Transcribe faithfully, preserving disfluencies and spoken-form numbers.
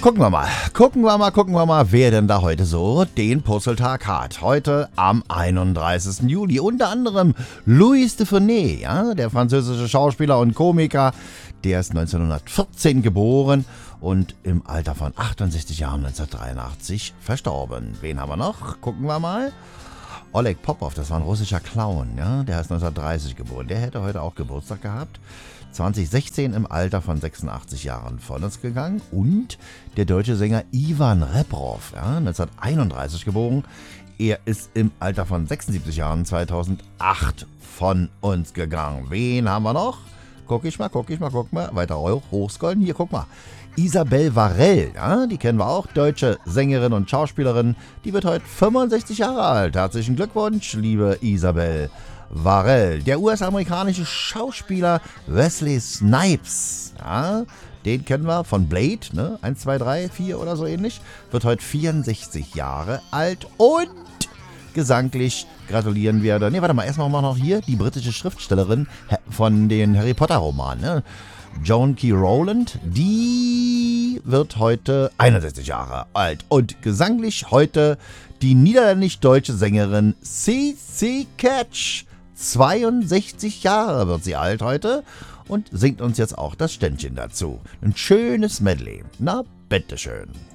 Gucken wir mal, gucken wir mal, gucken wir mal, wer denn da heute so den Purzeltag hat. Heute am einunddreißigsten Juli. Unter anderem Louis de Funès, ja, der französische Schauspieler und Komiker. Der ist neunzehnhundertvierzehn geboren und im Alter von achtundsechzig Jahren neunzehnhundertdreiundachtzig verstorben. Wen haben wir noch? Gucken wir mal. Oleg Popov, das war ein russischer Clown, ja, der ist neunzehnhundertdreißig geboren. Der hätte heute auch Geburtstag gehabt. zweitausendsechzehn im Alter von sechsundachtzig Jahren von uns gegangen. Und der deutsche Sänger Ivan Reprov, ja, neunzehnhunderteinunddreißig geboren. Er ist im Alter von sechsundsiebzig Jahren zweitausendacht von uns gegangen. Wen haben wir noch? Guck ich mal, guck ich mal, guck mal. Weiter hoch, hochscrollen. Hier, guck mal. Isabelle Varell, ja, die kennen wir auch, deutsche Sängerin und Schauspielerin. Die wird heute fünfundsechzig Jahre alt. Herzlichen Glückwunsch, liebe Isabelle Varell. Der U S-amerikanische Schauspieler Wesley Snipes, ja, den kennen wir von Blade, ne? eins, zwei, drei, vier oder so ähnlich. Wird heute vierundsechzig Jahre alt und gesanglich gratulieren wir. Ne, warte mal, erstmal machen wir noch hier die britische Schriftstellerin von den Harry Potter Romanen, ne? Joan K. Rowland, die wird heute einundsechzig Jahre alt. Und gesanglich heute die niederländisch-deutsche Sängerin C C Catch. zweiundsechzig Jahre wird sie alt heute und singt uns jetzt auch das Ständchen dazu. Ein schönes Medley. Na, bitteschön.